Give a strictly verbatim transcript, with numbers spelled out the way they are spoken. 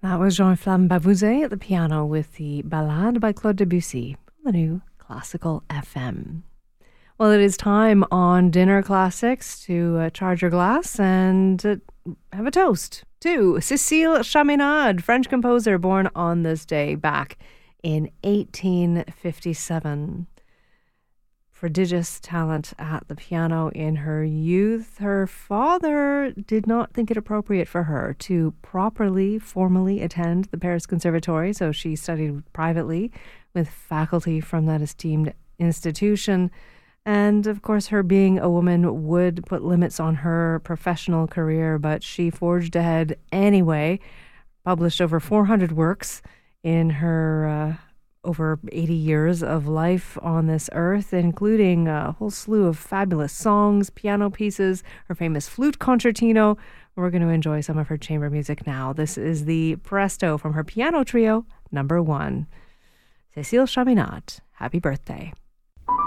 That was Jean-Flamme Bavouzet at the piano with the Ballade by Claude Debussy on the new Classical F M. Well, it is time on Dinner Classics to uh, charge your glass and uh, have a toast to Cécile Chaminade, French composer born on this day back in eighteen fifty-seven. Prodigious talent at the piano in her youth. Her father did not think it appropriate for her to properly, formally attend the Paris Conservatory, so she studied privately with faculty from that esteemed institution. And, of course, her being a woman would put limits on her professional career, but she forged ahead anyway, published over four hundred works in her uh, over eighty years of life on this earth, including a whole slew of fabulous songs, piano pieces, her famous flute concertino. We're going to enjoy some of her chamber music now. This is the Presto from her piano trio, number one. Cécile Chaminade, happy birthday.